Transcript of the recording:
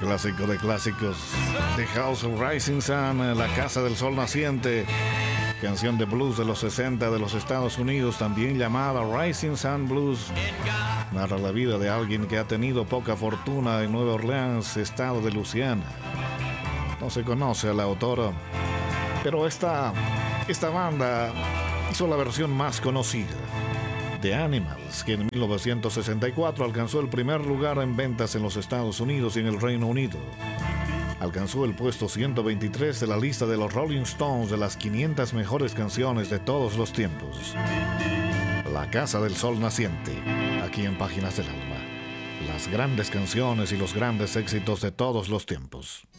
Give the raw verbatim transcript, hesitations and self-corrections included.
clásico de clásicos. The House of Rising Sun, La Casa del Sol Naciente, canción de blues de los sesenta de los Estados Unidos, también llamada Rising Sun Blues. Narra la vida de alguien que ha tenido poca fortuna en Nueva Orleans, estado de Luisiana. No se conoce al autor, pero esta, esta banda hizo la versión más conocida, The Animals, que en mil novecientos sesenta y cuatro alcanzó el primer lugar en ventas en los Estados Unidos y en el Reino Unido. Alcanzó el puesto ciento veintitrés de la lista de los Rolling Stones de las quinientas mejores canciones de todos los tiempos. La Casa del Sol Naciente, aquí en Páginas del Alma. Las grandes canciones y los grandes éxitos de todos los tiempos.